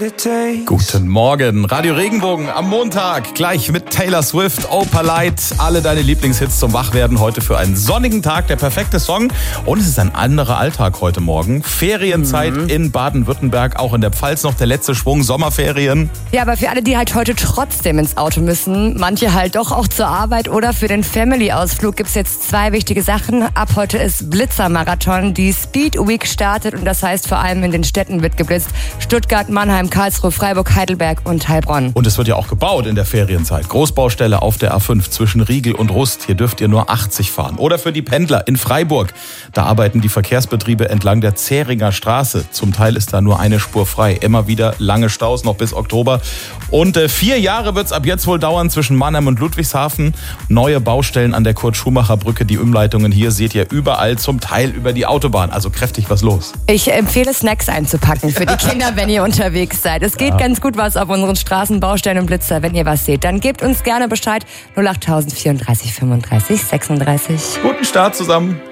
Guten Morgen, Radio Regenbogen am Montag, gleich mit Taylor Swift, Opa Light, alle deine Lieblingshits zum Wachwerden heute für einen sonnigen Tag, der perfekte Song. Und es ist ein anderer Alltag heute Morgen. Ferienzeit in Baden-Württemberg, auch in der Pfalz noch der letzte Schwung, Sommerferien. Ja, aber für alle, die halt heute trotzdem ins Auto müssen, manche halt doch auch zur Arbeit oder für den Family-Ausflug, gibt's jetzt 2 wichtige Sachen. Ab heute ist Blitzermarathon, die Speed Week startet und das heißt vor allem in den Städten wird geblitzt. Stuttgart, Mannheim, Karlsruhe, Freiburg, Heidelberg und Heilbronn. Und es wird ja auch gebaut in der Ferienzeit. Großbaustelle auf der A5 zwischen Riegel und Rust. Hier dürft ihr nur 80 fahren. Oder für die Pendler in Freiburg. Da arbeiten die Verkehrsbetriebe entlang der Zähringer Straße. Zum Teil ist da nur eine Spur frei. Immer wieder lange Staus, noch bis Oktober. Und 4 Jahre wird es ab jetzt wohl dauern zwischen Mannheim und Ludwigshafen. Neue Baustellen an der Kurt-Schumacher-Brücke. Die Umleitungen hier seht ihr überall, zum Teil über die Autobahn. Also kräftig was los. Ich empfehle Snacks einzupacken für die Kinder, wenn ihr unterwegs seid. Es geht ganz gut was auf unseren Straßen, Baustellen und Blitzer. Wenn ihr was seht, dann gebt uns gerne Bescheid. 08000 34 35 36. Guten Start zusammen.